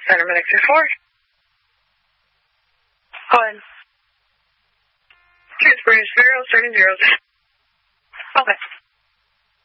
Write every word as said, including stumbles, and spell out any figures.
Center Medic two four. Go ahead. Transport zero, starting zero. Okay.